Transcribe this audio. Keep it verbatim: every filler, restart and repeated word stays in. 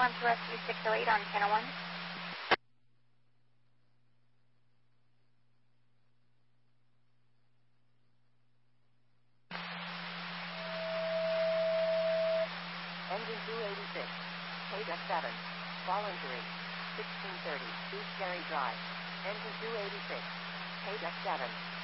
on to Rescue six oh eight on channel one. Engine two eighty-six, K D E seven, fall injury, sixteen thirty, East Gary Drive. Engine two eighty-six, K D E seven.